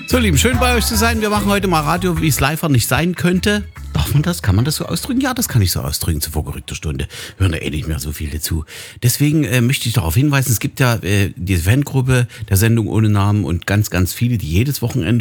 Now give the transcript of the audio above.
So, Lieben, schön bei euch zu sein. Wir machen heute mal Radio, wie es live nicht sein könnte. Darf man das? Kann man das so ausdrücken? Ja, das kann ich so ausdrücken zur vorgerückter Stunde. Hören da eh nicht mehr so viele zu. Deswegen möchte ich darauf hinweisen, es gibt ja diese Fangruppe der Sendung ohne Namen und ganz, ganz viele, die jedes Wochenende